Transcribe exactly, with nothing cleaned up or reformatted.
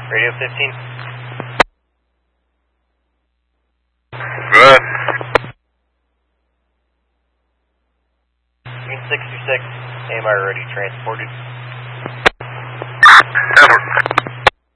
Radio fifteen. Good. Green sixty-six, A M I ready, transported. Edward.